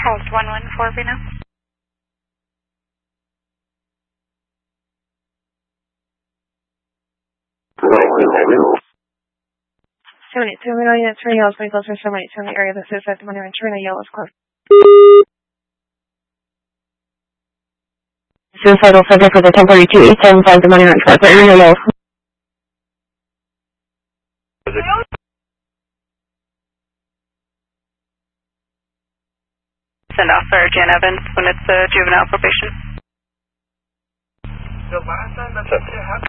Calls 114 Reno. Unit 3 Yellow vehicles are 782 in the area. This is at the Money Ranch Reno. Yellow is closed. Suicidal subject with a 1042-875 the Money Ranch Park. Reno Yellow. Send off for Jan Evans when it's a juvenile probation. The last time that's